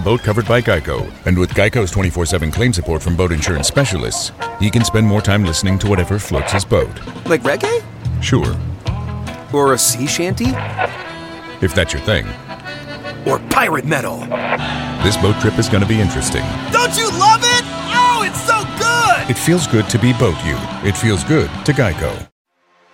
boat covered by Geico. And with Geico's 24/7 claim support from boat insurance specialists, he can spend more time listening to whatever floats his boat. Like reggae? Sure. Or a sea shanty? If that's your thing. Or pirate metal? This boat trip is going to be interesting. Don't you love it? Oh, it's so good! It feels good to be Boat You. It feels good to Geico.